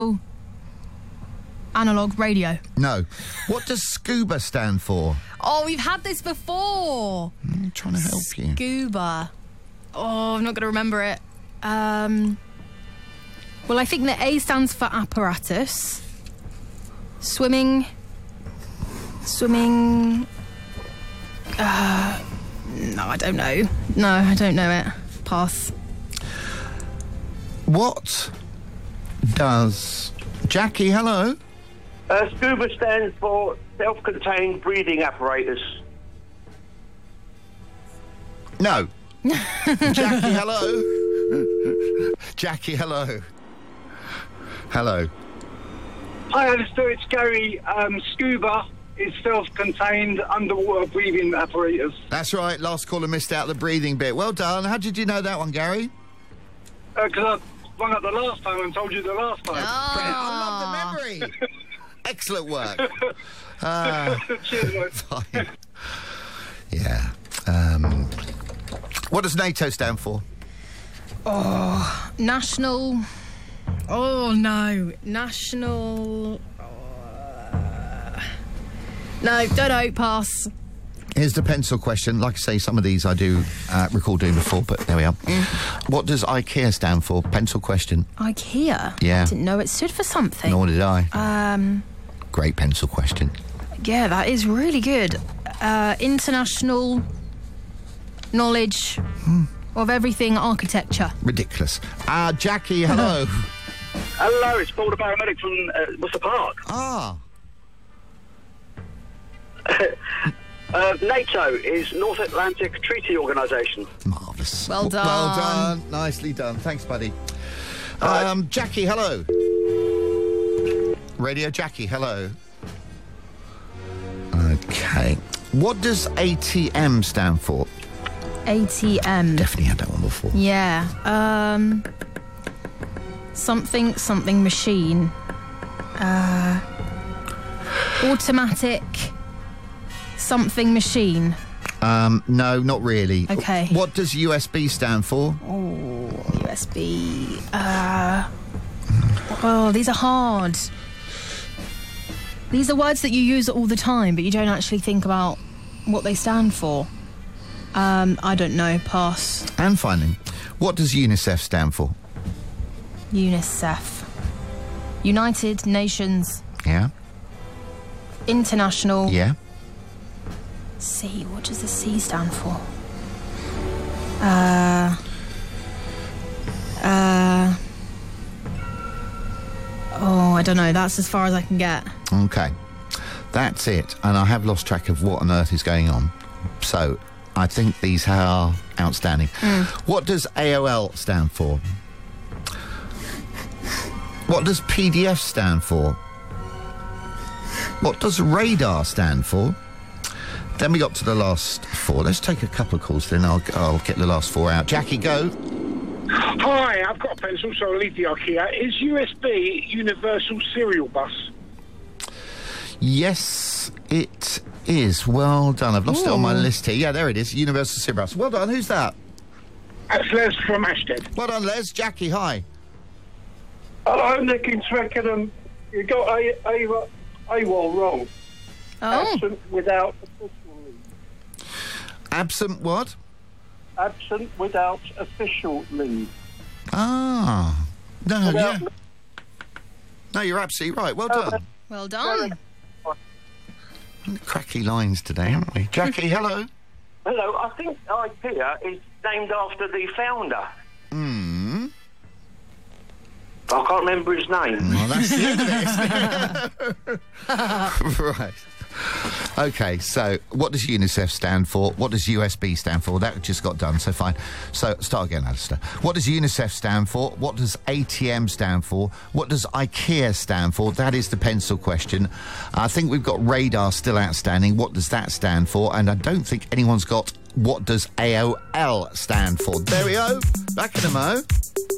Analog radio. No. What does SCUBA stand for? Oh, we've had this before. I'm trying to help you. SCUBA. Oh, I'm not going to remember it. Well, I think the A stands for apparatus. Swimming. No, I don't know. No, I don't know it. Pass. What does... Jackie, hello? SCUBA stands for self-contained breathing apparatus. No. Jackie, hello? Jackie, hello? Hello. Hi, Alistair, it's Gary. SCUBA is self-contained underwater breathing apparatus. That's right, last caller missed out the breathing bit. Well done. How did you know that one, Gary? Because I rung up the last time and told you the last time. Brilliant. I love the memory. Excellent work. Cheers, mate. Fine. Yeah. What does NATO stand for? National... Oh, no. National... No, don't know. Pass. Here's the pencil question. Like I say, some of these I do recall doing before, but there we are. What does IKEA stand for? Pencil question. IKEA? Yeah. I didn't know it stood for something. Nor did I. Great pencil question. Yeah, that is really good. International knowledge of everything architecture. Ridiculous. Jackie, hello. Hello, it's Paul the paramedic from Worcester Park. Ah. NATO is North Atlantic Treaty Organisation. Marvellous. Well done. Well done. Nicely done. Thanks, buddy. Jackie, hello. Radio Jackie, hello. Okay. What does ATM stand for? ATM. Definitely had that one before. Yeah. Something machine. Automatic something machine. No, not really. Okay. What does USB stand for? Oh, USB. Oh, these are hard. These are words that you use all the time, but you don't actually think about what they stand for. I don't know. Pass. And finally, what does UNICEF stand for? UNICEF. United Nations Yeah. International. Yeah. C. What does the C stand for? Oh, I don't know. That's as far as I can get. Okay. That's it. And I have lost track of what on earth is going on. So, I think these are outstanding. What does AOL stand for? What does PDF stand for? What does radar stand for? Then we got to the last four. Let's take a couple of calls, then I'll get the last four out. Jackie, go. Hi, I've got a pencil, so I'll leave the IKEA. Is USB Universal Serial Bus? Yes, it is. Well done. I've lost it on my list here. Yeah, there it is. Universal Serial Bus. Well done. Who's that? That's Les from Ashted. Well done, Les. Jackie, hi. Hello, Nick in Twickenham. You got AWOL wrong. Oh. Absent without official leave. Absent what? Absent without official leave. Ah. No, Without yeah. No, you're absolutely right. Well done. Well done. Cracky lines today, haven't we? Jackie, hello. Hello, I think IKEA is named after the founder. I can't remember his name. Well, that's the end of it. Right. Okay, so what does UNICEF stand for? What does USB stand for? That just got done, so fine. So, start again, Alistair. What does UNICEF stand for? What does ATM stand for? What does IKEA stand for? That is the pencil question. I think we've got radar still outstanding. What does that stand for? And I don't think anyone's got what does AOL stand for. There we go. Back in a mo.